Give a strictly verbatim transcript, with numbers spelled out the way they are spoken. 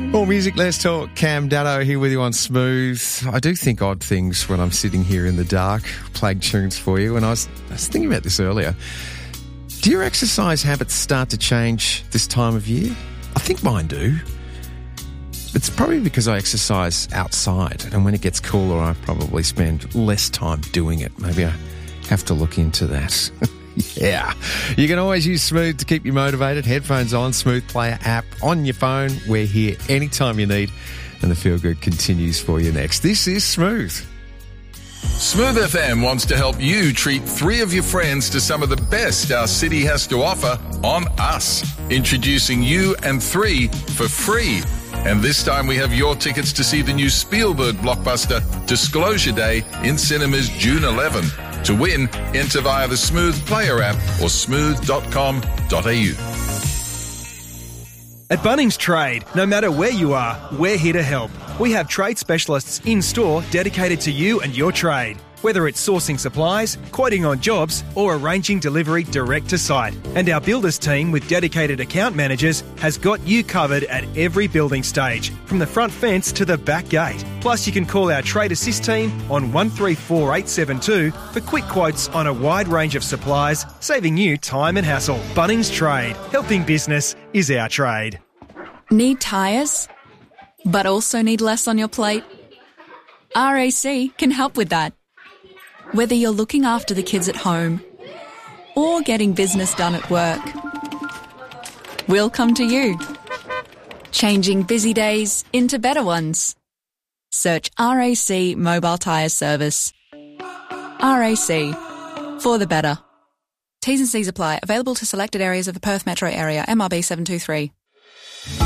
More music, less talk. Cam Daddo here with you on Smooth. I do think odd things when I'm sitting here in the dark, playing tunes for you. And I was, I was thinking about this earlier. Do your exercise habits start to change this time of year? I think mine do. It's probably because I exercise outside, and when it gets cooler, I probably spend less time doing it. Maybe I have to look into that. Yeah. You can always use Smooth to keep you motivated. Headphones on, Smooth Player app on your phone. We're here anytime you need, and the Feel Good continues for you next. This is Smooth. Smooth F M wants to help you treat three of your friends to some of the best our city has to offer on us. Introducing You and Three for free. And this time we have your tickets to see the new Spielberg blockbuster Disclosure Day in cinemas June eleventh. To win, enter via the Smooth Player app or smooth dot com dot a u. At Bunnings Trade, no matter where you are, we're here to help. We have trade specialists in-store dedicated to you and your trade. Whether it's sourcing supplies, quoting on jobs, or arranging delivery direct to site. And our builders team with dedicated account managers has got you covered at every building stage, from the front fence to the back gate. Plus, you can call our Trade Assist team on one three four eight seven two for quick quotes on a wide range of supplies, saving you time and hassle. Bunnings Trade. Helping business is our trade. Need tyres, but also need less on your plate? R A C can help with that. Whether you're looking after the kids at home or getting business done at work, we'll come to you. Changing busy days into better ones. Search R A C Mobile Tyre Service. R A C, for the better. T's and C's apply. Available to selected areas of the Perth metro area. M R B seven two three.